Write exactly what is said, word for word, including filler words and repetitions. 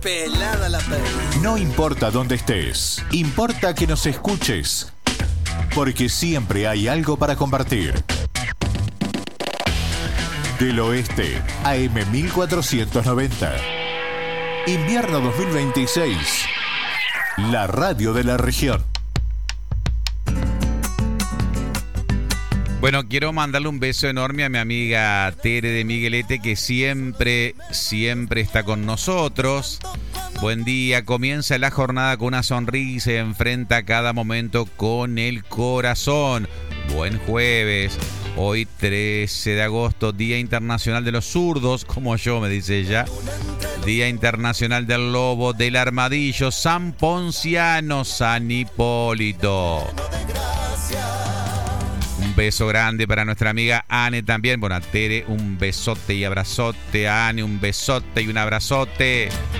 pelada la pedí. No importa dónde estés, importa que nos escuches, porque siempre hay algo para compartir. Del Oeste, A M mil cuatrocientos noventa. Invierno dos mil veintiséis. La radio de la región. Bueno, quiero mandarle un beso enorme a mi amiga Tere de Miguelete, que siempre, siempre está con nosotros. Buen día, comienza la jornada con una sonrisa y enfrenta cada momento con el corazón. Buen jueves, hoy trece de agosto, Día Internacional de los Zurdos, como yo, me dice ella. Día Internacional del Lobo, del Armadillo, San Ponciano, San Hipólito. Un beso grande para nuestra amiga Anne también. Bueno, a Tere un besote y abrazote. A Anne un besote y un abrazote.